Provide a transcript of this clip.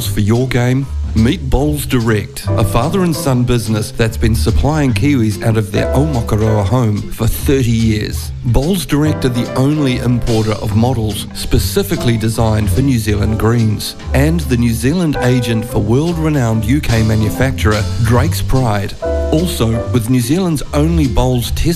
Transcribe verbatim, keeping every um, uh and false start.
balls for your game? Meet Bowls Direct, a father and son business that's been supplying Kiwis out of their Aomakaroa home for thirty years. Bowls Direct are the only importer of models specifically designed for New Zealand greens, and the New Zealand agent for world-renowned U K manufacturer Drake's Pride. Also, with New Zealand's only bowls test